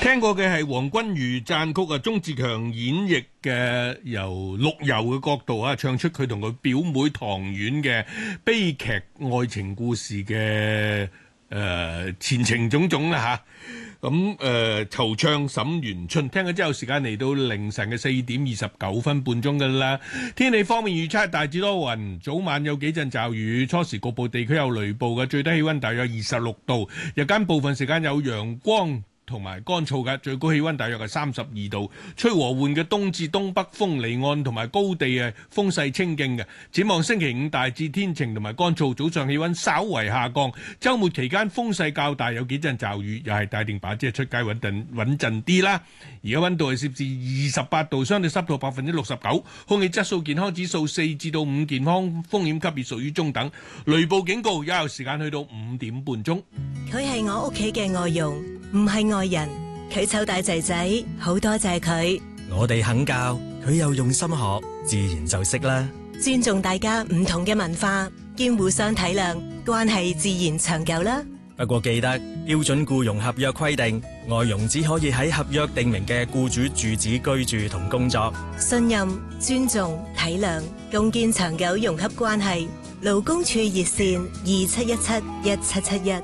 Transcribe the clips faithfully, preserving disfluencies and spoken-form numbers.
聽過嘅係黃君如讚曲啊，鍾志強演繹嘅由陸游嘅角度啊，唱出佢同佢表妹唐婉嘅悲劇愛情故事嘅誒、呃、前程種種啦吓。咁誒惆悵沈園春，聽咗之後時間嚟到凌晨嘅四點二十九分半鐘㗎啦。天氣方面預測大致多雲，早晚有幾陣驟雨，初時局部地區有雷暴嘅，最低氣溫大約二十六度，日間部分時間有陽光同埋乾燥嘅，最高氣溫大約係三十二度，吹和緩嘅東至東北風，離岸同埋高地嘅風勢清勁嘅。展望星期五大致天晴同埋乾燥，早上氣溫稍為下降，週末期間風勢較大，有幾陣驟雨，又係帶定把遮出街穩陣穩陣啲啦。而家溫度係攝氏二十八度，相對濕度百分之六十九，空氣質素健康指數四至到五，健康風險級別屬於中等。雷暴警告有效時間去到五點半鐘。 佢係我屋企嘅外傭，唔係外人。佢湊大仔仔，好多謝佢。 我哋肯教，佢又用心學，自然就識啦。 尊重大家唔同嘅文化，兼互相體諒，關係自然長久啦。 不過記得標準僱傭合約規定，外傭只可以喺合約訂明嘅僱主住址居住同工作。 信任、尊重、體諒，共建長久融洽關係。勞工處熱線二七一七一七七一。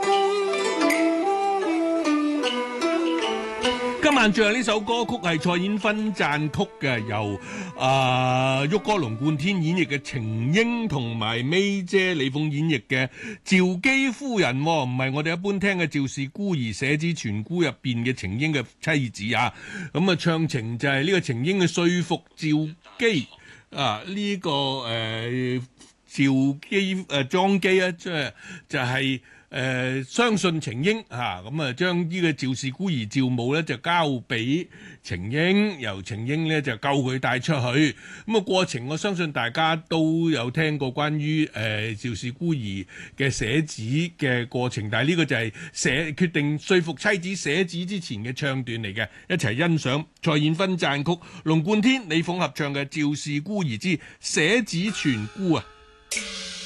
今晚最後呢首歌曲係蔡燕芬讚曲嘅，由啊旭哥龍貫天演繹嘅程英同埋 May 姐李鳳演繹嘅趙姬夫人，唔係我哋一般聽嘅趙氏孤兒寫子全孤入邊嘅程英嘅妻子啊。咁啊唱情就係呢個程英嘅說服趙姬啊，呢、這個誒趙姬誒莊姬啊，即係就係、是。誒、呃、相信程英嚇，咁啊將呢個趙氏孤兒趙母咧就交俾程英，由程英咧就救佢帶出去。咁、那、啊、個、過程，我相信大家都有聽過關於誒、呃、趙氏孤兒嘅寫紙嘅過程，但係呢個就係寫決定說服妻子寫紙之前嘅唱段嚟嘅，一齊欣賞蔡燕芬讚曲，龍貫天李鳳合唱嘅《趙氏孤兒之寫紙全孤》啊！